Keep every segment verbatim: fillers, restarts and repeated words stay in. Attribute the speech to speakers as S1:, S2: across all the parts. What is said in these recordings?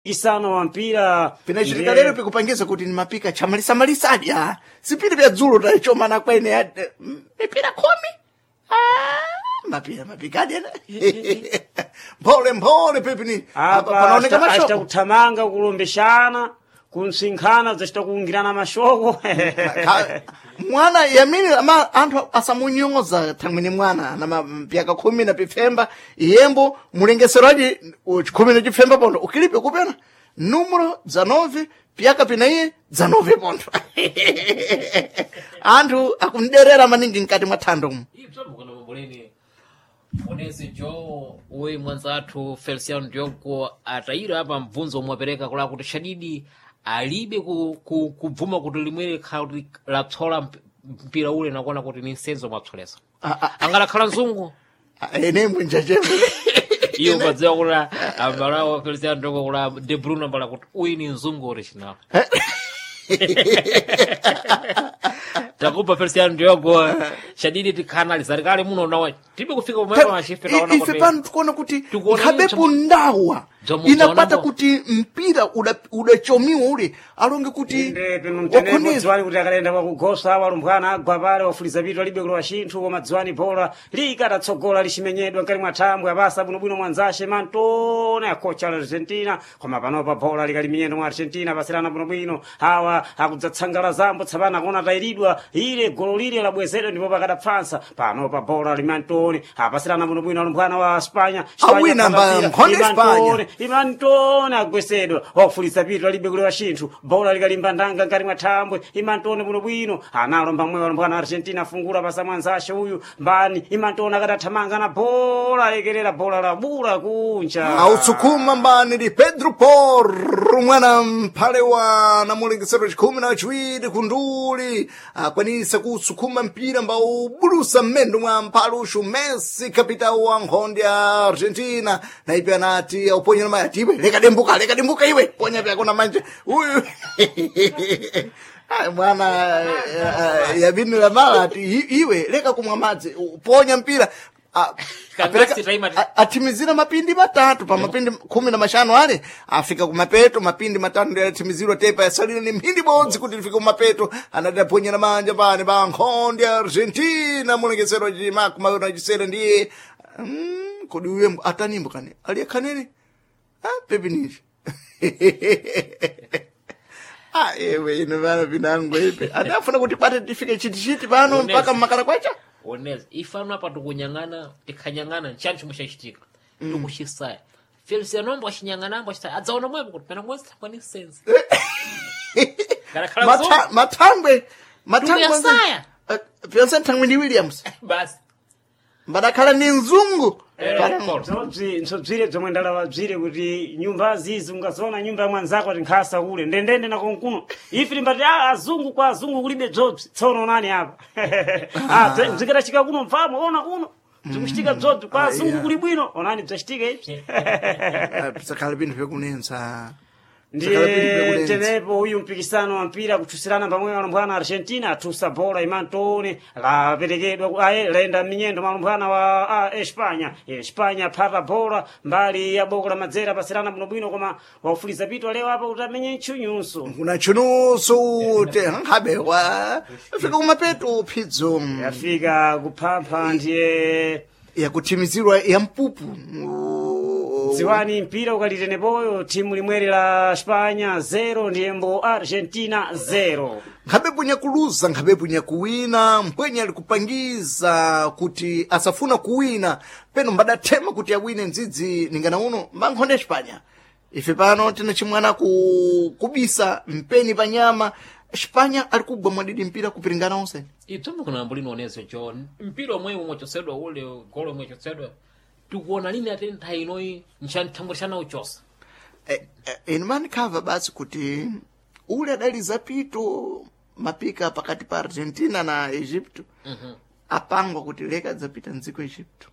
S1: Isano wa mpira
S2: pinachitika lero pikupangiza kuti ni mapika chamalisa malisaja sipiri vya dzulo tachomana kwene mipira kumi ah mapira mapikadi na mpole mpole pepini
S1: panaoneka mashoko hasta kutamanga kulombeshana kunsinkhana zachita kuungirana mashoko
S2: mwana yamini ama anthu asamunyongoza thangwini mwana na mapyaka kumi na pifemba iyembo mulengeserwaji kumi na pifemba pondo ukilipe kupena numero za nove pyaka pinaye za nove pondo anthu akunderera maningi nkati mwa thando
S3: Onesi jo uwe mwanzathu Feliciano Diogo atayira hapa mvunzo mwapereka kula kuti Shadidi alibe kubvuma ku, ku, kuti limwere khauti lapsola mpira ule nakuona kuti ni senzo mwapsolesa angalakhala mzungu
S2: ene mwinjachembe
S3: iyo badziwa kula abalawo Feliciano Diogo kula De Bruyne mbala kuti uyu ni mzungu original takupa Feliciano Diogo Shadidi tikana serikali muno nawe tibe kufika umwe wa shife naona
S2: kuti ife pano tukuona kuti ngabepo ndawa inapata kuti mpira udachomiwa ule alonge kuti
S1: wakonezwani kuti akalenda kwa kugosa walumbwana agwa pale wafuliza vitu alibe kulowa shinthu koma dziwani bora likata tsogola lishimenyedwa nkali mwatambwe abasa buno bwino mwanzashe mantona ya kocha la Argentina koma panopa bora likalimiyendo mwa Argentina basirana buno bwino hawa akudzatsangala zambo tsapana kona tairidwa ile golo lile la bwezero ndipo pakada Fransa panopa bora limantoni apasirana buno bwino alumbwana wa Spanya
S2: awina mba nkhonde Spanya
S1: imantone agwesedwa wafuliza vitu alibe kulowa shinthu bora likalimba ndanga nkali mwatambwe imantone buno bwino analomba mwe alumbwana Argentina fungura pasa mwanzashe uyu mbani imantone akadathamanga na bora lekerera bora la bura kunja
S2: autsukuma mbani di Pedro Porro mwana mphale wa namulengesero chikumi na chiwiri kunduli akwanisa kutsukuma mpira mbao bulusa mmendo mwa mpalushu Messi kapita wa nkhonde ya Argentina na ipe anati auponya na mayatiwe leka dembuka leka dembuka iwe ponya pya kuna manje uyu mwana ya vinu la mala ati iwe leka kumwa madzi ponya mpira atimizira mapindi matatu pa mapindi kumi na mashano ale afika kumapeto mapindi matatu ndio atimizirwa tepa yasalina ni mphindi bodzi kuti lifika kumapeto anadaponya na manja pane pa nkhonde ya Argentina mulengesero jima kumaona jisele ndiye mm, kodi uye atanimbo kane aliye kanene ah pepiniri ah ewe ino vana vinango ipe adafuna kuti pate tifike chiti chiti pano mpaka mmakala kwacha
S3: oneza ifano apa tukunyangana tikanyangana nchani chomwe chachitika mm. tukuchisaya Feliciano mbo ashinyangana mbo chita adzaona mwemwe kuti pena mwese kwani sense
S2: Mata, matangwe matangwe
S3: ya
S2: Feliciano Tangwini Williams
S3: basi
S2: mbadakhala ni nzungu
S1: nsobzire zomwe ndalawa bzire kuti nyumba zizi ungazona nyumba ya mwanzako ati nkhasa ule ndendende na konkuno ifi limbati azungu kwa azungu kulibe jobs tsono nani hapa ah mzikira chika kuno mfamo ona kuno zikuchitika jobs kwa azungu kuli bwino onani bzachitika ipi
S2: pisakhala bino vyakunensa
S1: ndiye tenepo uyu mpikisano wa mpira kuchusirana pamwe alumbwana Argentina atusa bora imantone la perekedwa aye lenda minyendo malumbwana wa a, Espanya Espanya pata bora mbali ya boko la madzera pasirana buno bwino koma wafuliza pitu leo hapa utamenye chunyuso
S2: kuna chunuso te habe wa fika kumapeto pizzo
S1: yafika kupampa ndiye
S2: ya kutimizirwa ya mpupu
S1: ziwani mpira ukalitene boyo timu limweri la Spanya zero ndiembo Argentina zero
S2: ngabe punya kuluza ngabe punya kuwina mpwenya alikupangiza kuti asafuna kuwina peno mbadatema kuti awine ndzidzi ningana uno mankhonde Spanya ife pano tina chimwana ku kubisa mpeni panyama Spanya alikugwa mwadidi mpira kupiringana onse
S3: itomo kuna mbulino onezo John mpira omwe umwe chosedwa ule golo omwe chosedwa tukuona lini atenta inoi nchantambushana uchosa
S2: eh, eh, inmani kava basi kuti ule adali zapito mapika pakati pa Argentina na Egypto mm -hmm. apangwa kuti leka zapita nziko Egypto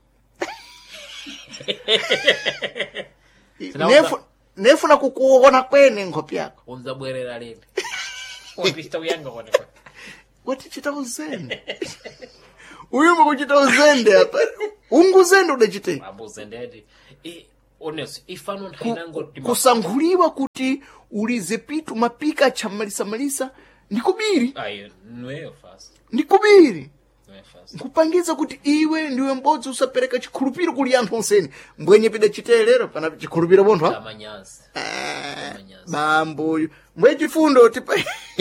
S2: nefu nefu na kukuona kwene ngopi yako
S3: unzabwerera lini wapista uyanga kwa
S2: wati chita uzende uyu mkuchita uzende hapa ungu uzende udachite
S3: abu uzende honest ifano
S2: ku-
S3: nthainango
S2: kusankhuliwa kuti ulize pitu mapika chamalisamalisa ndi kubiri
S3: ayo nweyo fast
S2: ndi kubiri
S3: nweyo fast
S2: nkupangiza kuti iwe ndiwe mbodzi usapereka chikhulupiro kuli anthu onseni mbwenye pida chitelero pana chikhulupiro bonthu ha
S3: amanyazi
S2: Ah,
S3: amanyazi
S2: bambo mbwe chifundo tipa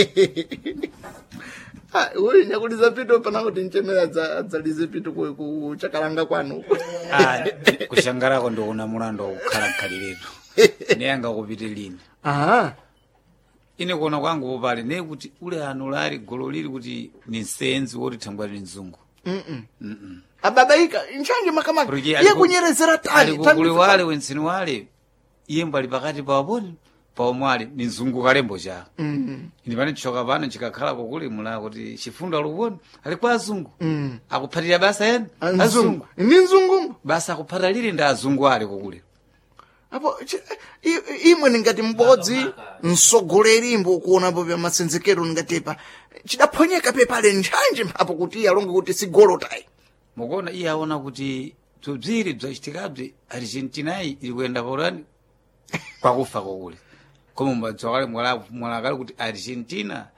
S2: ah uyi nyakuliza pito pana kuti nchemera za zalize pito ku ku chakalanga kwanu
S4: Ah, kushangarako ndoona mulando wakukhala mkhaliretu neyanga kupite lini
S2: aha
S4: ine kuona kwangu popale ne kuti ule anu lali golo lili kuti ni nsenzi woti thangwa ni mzungu
S2: mm
S4: mm
S2: ababaika nchanje makamaka
S4: Porque
S2: iye
S4: aliku-
S2: kunyerezera tani
S4: alikugule wale wensini wale iye mbali pakati pawaponi pawomwale ni mzungu kalembo cha
S2: mm
S4: ine pane choka pano chikakhala kokule mula kuti chifundo aluponi ali kwa azungu
S2: mm
S4: akuphatira basa yena
S2: azungu ni nzungu
S4: basa akuphatira lili ndi azungu ali kokule
S2: apo chi- i- imwe ningati mbodzi msogoleri mbo kuonapo vya masenzekero ningatepa chidaphonyeka pepale nchanje mphapo kuti iye alonge kuti sigolotayi
S4: mukuona iye aona kuti bzobziri bzachitikabzi argentina iyi ili kuyenda paulani pakufa kokule koma mbadzwakale mwalakale kuti argentina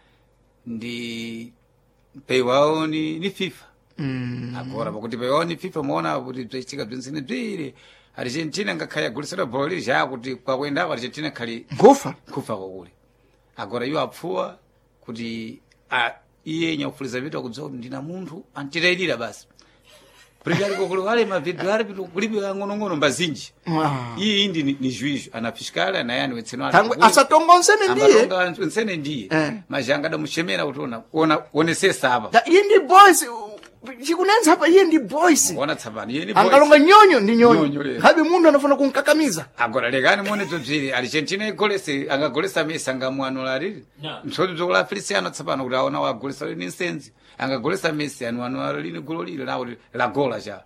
S4: ndi peiwawo ni ni fifa
S2: mm
S4: agora pakuti peiwawo ni fifa muona kuti bzachitika bzinsene bziri argentina ngakhale yagulisira bholo lili chakuti kwakuyendako argentina khali
S2: ngufa
S4: kufa kokule agora iwo apfuwa kuti a iye nyakufuliza vitu akudziwa kuti ndina munthu antitayidira basi kuti ali kokule wale mavideo ali pitu kulibe ang'onong'ono mbazinji
S2: Ah.
S4: iye indi ni, ni juizo ana fiskali anayani wetseno
S2: thangwe asatongonsene ndiye
S4: amatonga wensene ndiye
S2: Eh.
S4: majanga adamuchemera kuti ona ona onesesa apa
S2: Da, iye ndi boys chikunenza hapa iye ndi boys
S4: ona tsapani iye ni boys.
S2: angalonga nyonyo ndi
S4: Nyonyo
S2: nyonyo
S4: lero.
S2: habi munthu anafuna kunkakamiza
S4: agora lekani muone bzobziri argentina igolese angagolesa mesi angamwanula alili
S3: Na.
S4: msodi bzokola feliciano tsapano kuti aona wagolesa lini nsenzi angagolesa mesi anwanula lini golo lili lawo lagola cha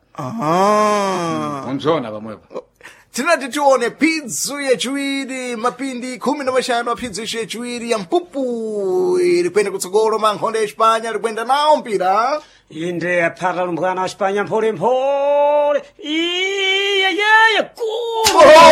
S2: aha
S4: unzona pamwepo
S2: tinati tione pizzu yachiwiri mapindi khumi na maxanu a pizzu ixi yachiwiri ya mpupu iri kwenda kutsogolo mankhonde ya espanya iri kwenda nawo mpira
S1: inde aphata lumbwana wa xipanya mphole mphole iyeyeye ku